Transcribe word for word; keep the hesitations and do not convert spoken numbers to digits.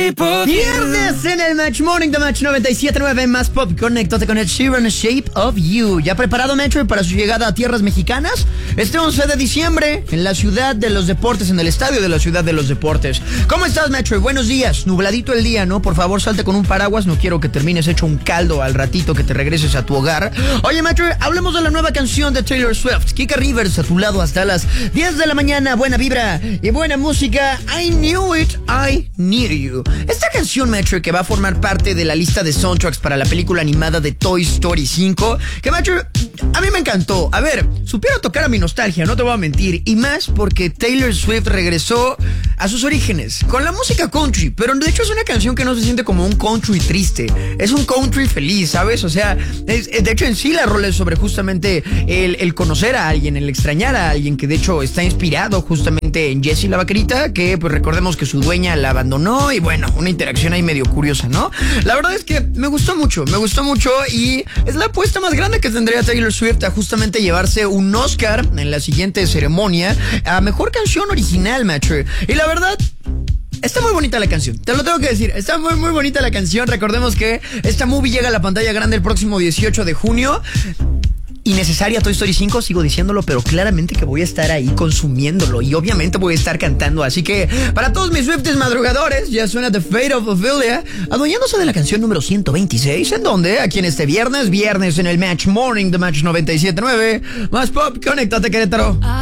Viernes en el Match Morning de Match noventa y siete punto nueve más Pop. Conéctate con el Sheeran Shape of You. ¿Ya preparado, Metro, para su llegada a tierras mexicanas? Este once de diciembre, en la ciudad de los deportes, en el estadio de la ciudad de los deportes. ¿Cómo estás, Metro? Buenos días. Nubladito el día, ¿no? Por favor, salte con un paraguas. No quiero que termines hecho un caldo al ratito que te regreses a tu hogar. Oye, Metro, hablemos de la nueva canción de Taylor Swift. Kika Rivers a tu lado hasta las diez de la mañana. Buena vibra y buena música. I knew it, I knew you. Esta canción, Metro, que va a formar parte de la lista de soundtracks para la película animada de Toy Story cinco, que, Metro, a mí me encantó. A ver, supieron tocar a mi nostalgia, no te voy a mentir. Y más porque Taylor Swift regresó a sus orígenes con la música country, pero de hecho es una canción que no se siente como un country triste, es un country feliz, ¿sabes? O sea, es, de hecho en sí la rola es sobre justamente el, el conocer a alguien, el extrañar a alguien, que de hecho está inspirado justamente en Jessie la vaquerita, que pues recordemos que su dueña la abandonó y bueno, una interacción ahí medio curiosa, ¿no? La verdad es que me gustó mucho, me gustó mucho y es la apuesta más grande que tendría Taylor Swift a justamente llevarse un Oscar en la siguiente ceremonia a Mejor Canción Original, Metro. Y la verdad, está muy bonita la canción, te lo tengo que decir, está muy muy bonita la canción. Recordemos que esta movie llega a la pantalla grande el próximo dieciocho de junio. Innecesaria Toy Story cinco, sigo diciéndolo, pero claramente que voy a estar ahí consumiéndolo y obviamente voy a estar cantando. Así que para todos mis Swifties madrugadores, ya suena The Fate of Ophelia, adueñándose de la canción número ciento veintiséis. ¿En dónde? Aquí en este viernes, viernes en el Match Morning de Match noventa y siete punto nueve más Pop. Conéctate, Querétaro.